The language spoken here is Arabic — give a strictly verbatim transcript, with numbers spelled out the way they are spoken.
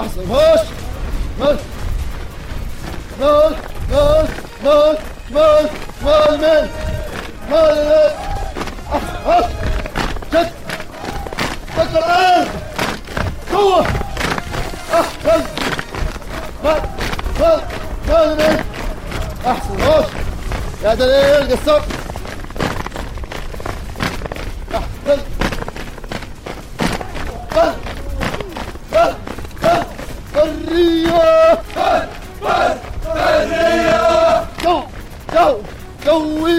احسن. خش مال مال مال مال مال مال مال مال. احسن. خش شد شد الان قوة. احسن. مال مال مال مال. احسن. خش يا دليل قصر. احسن. بل بل بل حرية. بل بل حرية. جو جو جوي.